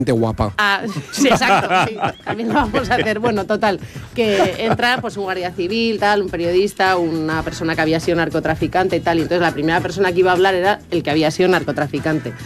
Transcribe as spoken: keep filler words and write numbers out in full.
guapa. Ah, sí, exacto, sí, también lo vamos a hacer. Bueno, total, que entra pues un guardia civil, tal, un periodista, una persona que había sido narcotraficante y tal, y entonces la primera persona que iba a hablar era el que había sido narcotraficante.